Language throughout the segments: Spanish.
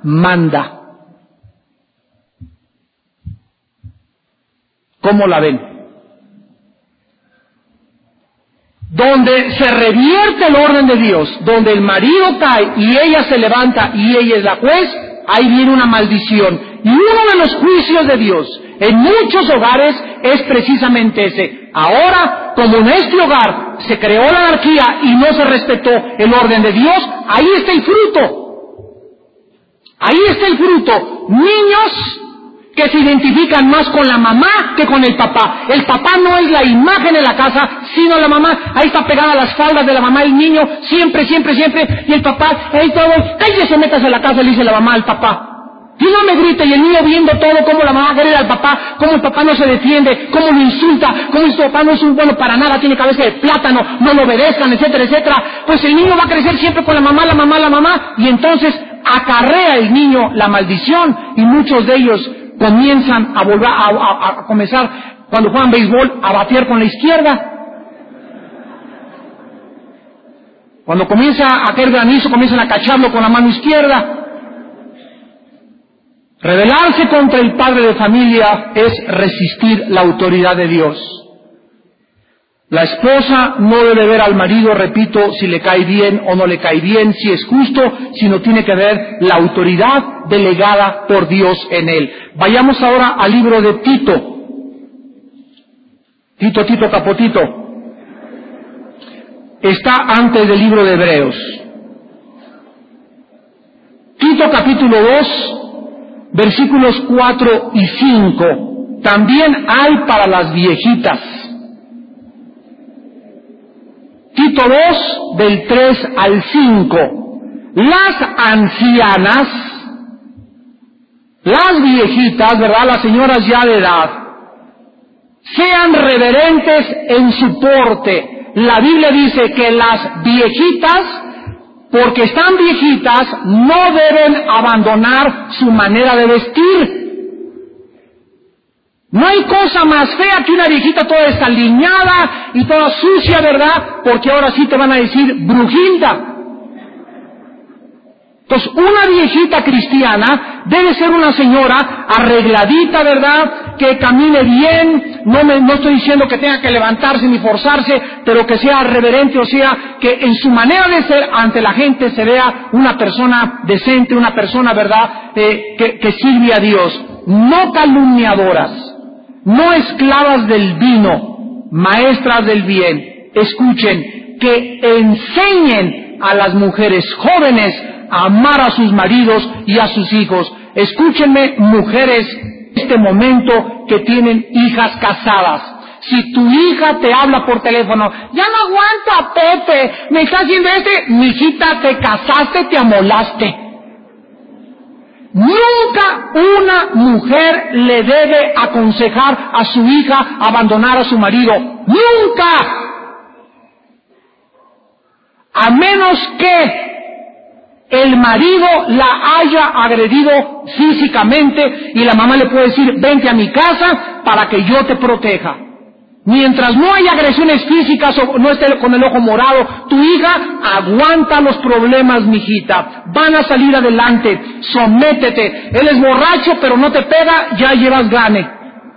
manda. ¿Cómo la ven? Donde se revierte el orden de Dios, donde el marido cae y ella se levanta y ella es la juez, ahí viene una maldición. Y uno de los juicios de Dios en muchos hogares es precisamente ese. Ahora, como en este hogar se creó la anarquía y no se respetó el orden de Dios, ahí está el fruto. Ahí está el fruto. Niños que se identifican más con la mamá que con el papá. El papá no es la imagen de la casa, sino la mamá. Ahí está pegada a las faldas de la mamá el niño, siempre. Y el papá, ahí todo, cállese, métase a la casa, le dice la mamá al papá. Y no me grite, y el niño viendo todo, cómo la mamá agrede al papá, cómo el papá no se defiende, cómo lo insulta, cómo su papá no es un bueno para nada, tiene cabeza de plátano, no lo obedezcan, etcétera. Pues el niño va a crecer siempre con la mamá, y entonces acarrea el niño la maldición, y muchos de ellos comienzan a volver a comenzar, cuando juegan béisbol, a batear con la izquierda. Cuando comienza a caer granizo, comienzan a cacharlo con la mano izquierda. Rebelarse contra el padre de familia es resistir la autoridad de Dios. La esposa no debe ver al marido, repito, si le cae bien o no le cae bien, si es justo, sino tiene que ver la autoridad delegada por Dios en él. Vayamos ahora al libro de Tito. Tito Capotito. Está antes del libro de Hebreos. Tito capítulo 2, versículos 4 y 5. También hay para las viejitas. Tito 2, del 3 al 5. Las ancianas, las viejitas, ¿verdad? Las señoras ya de edad, sean reverentes en su porte. La Biblia dice que las viejitas, porque están viejitas, no deben abandonar su manera de vestir. No hay cosa más fea que una viejita toda desaliñada y toda sucia, ¿verdad? Porque ahora sí te van a decir Brujilda. Entonces, una viejita cristiana debe ser una señora arregladita, ¿verdad? Que camine bien. No estoy diciendo que tenga que levantarse ni forzarse, pero que sea reverente, o sea, que en su manera de ser ante la gente se vea una persona decente, una persona, ¿verdad?, que sirve a Dios. No calumniadoras, no esclavas del vino, maestras del bien. Escuchen, que enseñen a las mujeres jóvenes a amar a sus maridos y a sus hijos. Escúchenme, mujeres, en este momento que tienen hijas casadas. Si tu hija te habla por teléfono, ya no aguanto a Pepe, me está haciendo mijita, te casaste, te amolaste. Nunca una mujer le debe aconsejar a su hija abandonar a su marido. ¡Nunca! A menos que el marido la haya agredido físicamente y la mamá le puede decir, vente a mi casa para que yo te proteja. Mientras no haya agresiones físicas o no esté con el ojo morado, tu hija aguanta los problemas, mijita. Van a salir adelante. Sométete. Él es borracho, pero no te pega, ya llevas gane.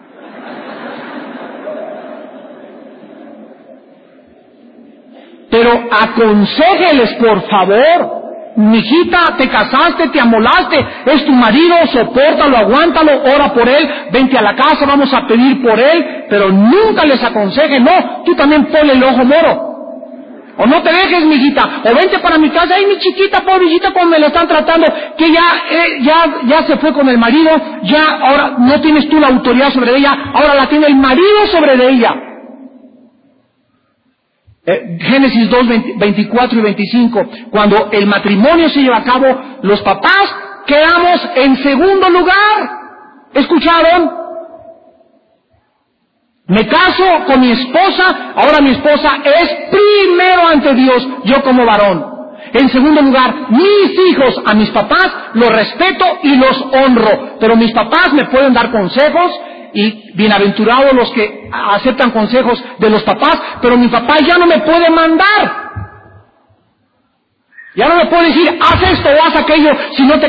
Pero aconséjeles, por favor. Mijita, te casaste, te amolaste, es tu marido, sopórtalo, aguántalo, ora por él, vente a la casa, vamos a pedir por él, pero nunca les aconseje, no, tú también ponle el ojo moro. O no te dejes, mijita, o vente para mi casa, ay, mi chiquita, pobrecita, como me la están tratando, que ya se fue con el marido, ya ahora no tienes tú la autoridad sobre ella, ahora la tiene el marido sobre ella. Génesis 2, 24 y 25, cuando el matrimonio se lleva a cabo, los papás quedamos en segundo lugar. ¿Escucharon? Me caso con mi esposa, ahora mi esposa es primero ante Dios, yo como varón. En segundo lugar, mis hijos, a mis papás los respeto y los honro, pero mis papás me pueden dar consejos, y bienaventurados los que aceptan consejos de los papás, pero mi papá ya no me puede mandar. Ya no me puede decir, haz esto o haz aquello, si no te